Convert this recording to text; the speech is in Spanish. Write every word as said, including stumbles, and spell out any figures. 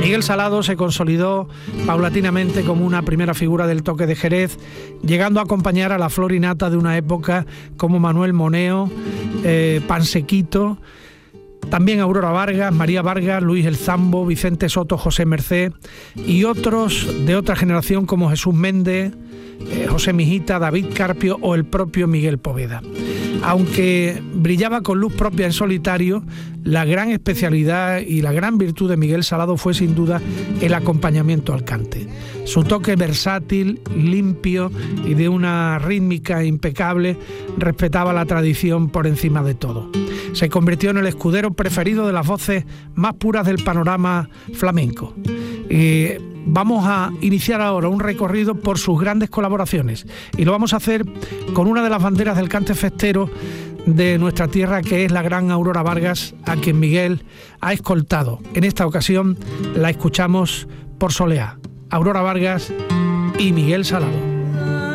Miguel Salado se consolidó paulatinamente como una primera figura del toque de Jerez, llegando a acompañar a la flor y nata de una época como Manuel Moneo, eh, Pansequito, también Aurora Vargas, María Vargas, Luis El Zambo, Vicente Soto, José Mercé y otros de otra generación como Jesús Méndez, eh, José Mijita, David Carpio o el propio Miguel Poveda. Aunque brillaba con luz propia en solitario, la gran especialidad y la gran virtud de Miguel Salado fue sin duda el acompañamiento al cante. Su toque versátil, limpio y de una rítmica impecable respetaba la tradición por encima de todo. Se convirtió en el escudero preferido de las voces más puras del panorama flamenco. Y vamos a iniciar ahora un recorrido por sus grandes colaboraciones y lo vamos a hacer con una de las banderas del cante festero de nuestra tierra, que es la gran Aurora Vargas, a quien Miguel ha escoltado. En esta ocasión la escuchamos por Soleá. Aurora Vargas y Miguel Salado.